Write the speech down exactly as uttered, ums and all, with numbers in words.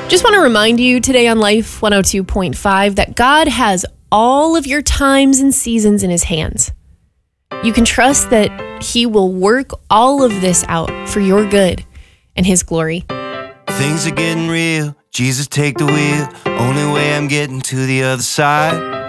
Just want to remind you today on Life one oh two point five that God has all of your times and seasons in his hands. You can trust that he will work all of this out for your good and his glory. Things are getting real. Jesus, take the wheel. Only way I'm getting to the other side.